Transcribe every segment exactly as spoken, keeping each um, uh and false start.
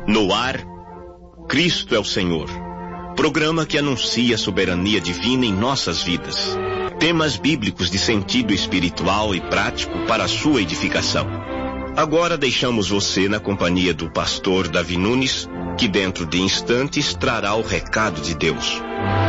No ar, Cristo é o Senhor. Programa que anuncia a soberania divina em nossas vidas. Temas bíblicos de sentido espiritual e prático para a sua edificação. Agora deixamos você na companhia do pastor Davi Nunes, que dentro de instantes trará o recado de Deus.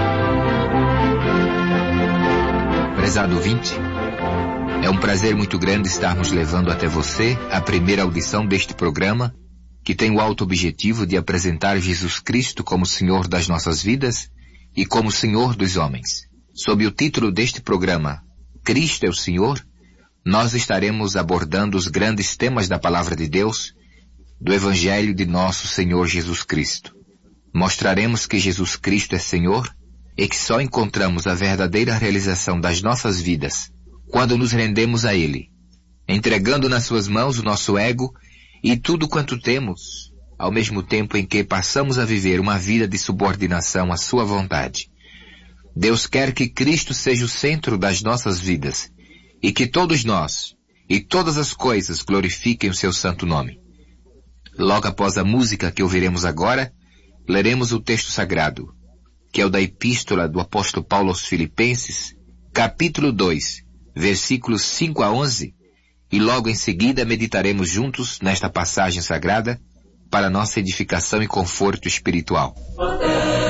Prezado ouvinte, é um prazer muito grande estarmos levando até você a primeira audição deste programa, que tem o alto objetivo de apresentar Jesus Cristo como Senhor das nossas vidas e como Senhor dos homens. Sob o título deste programa, Cristo é o Senhor, nós estaremos abordando os grandes temas da Palavra de Deus, do Evangelho de nosso Senhor Jesus Cristo. Mostraremos que Jesus Cristo é Senhor e que só encontramos a verdadeira realização das nossas vidas quando nos rendemos a Ele, entregando nas suas mãos o nosso ego e tudo quanto temos, ao mesmo tempo em que passamos a viver uma vida de subordinação à sua vontade. Deus quer que Cristo seja o centro das nossas vidas e que todos nós e todas as coisas glorifiquem o seu santo nome. Logo após a música que ouviremos agora, leremos o texto sagrado, que é o da Epístola do apóstolo Paulo aos Filipenses, capítulo dois, versículos cinco a onze, e logo em seguida meditaremos juntos nesta passagem sagrada para nossa edificação e conforto espiritual.